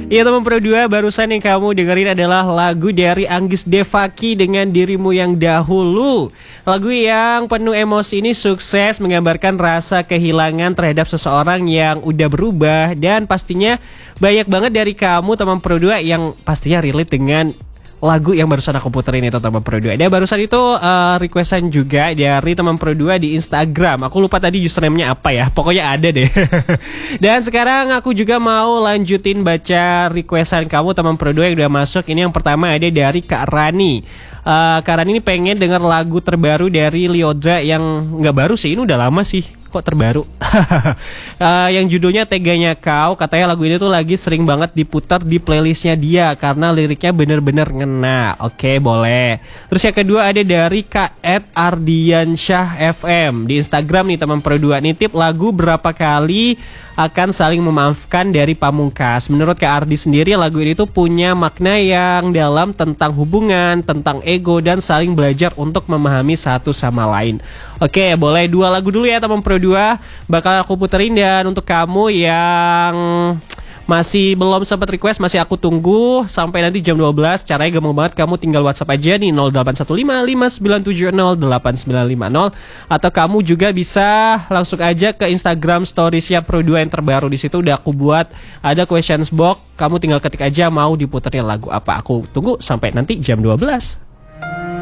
Iya teman Pro 2, barusan yang kamu dengerin adalah lagu dari Anggis Devaki dengan Dirimu Yang Dahulu. Lagu yang penuh emosi ini sukses menggambarkan rasa kehilangan terhadap seseorang yang udah berubah. Dan pastinya banyak banget dari kamu teman Pro 2 yang pastinya relate dengan lagu yang barusan aku puterin itu teman Pro 2. Dan barusan itu requestan juga dari teman Pro 2 di Instagram. Aku lupa tadi username-nya apa ya. Pokoknya ada deh. Dan sekarang aku juga mau lanjutin baca requestan kamu teman Pro 2 yang udah masuk. Ini yang pertama ada dari Kak Rani. Kak Rani ini pengen denger lagu terbaru dari Lyodra yang nggak baru sih, ini udah lama sih. Kok terbaru? Yang judulnya Teganya Kau. Katanya lagu ini tuh lagi sering banget diputar di playlistnya dia karena liriknya bener-bener ngena. Oke, boleh. Terus yang kedua ada dari Kak Ardiansyah FM di Instagram nih teman Pro 2. Nitip lagu berapa kali akan saling memaafkan dari Pamungkas. Menurut Kak Ardi sendiri lagu ini tuh punya makna yang dalam tentang hubungan, tentang ego dan saling belajar untuk memahami satu sama lain. Oke, boleh 2 lagu dulu ya teman Pro 2. Bakal aku puterin dan untuk kamu yang masih belum sempat request, masih aku tunggu sampai nanti jam 12. Caranya gampang banget, kamu tinggal WhatsApp aja nih 081559708950 atau kamu juga bisa langsung aja ke Instagram storiesnya Pro 2 yang terbaru. Di situ udah aku buat ada questions box. Kamu tinggal ketik aja mau diputerin lagu apa. Aku tunggu sampai nanti jam 12.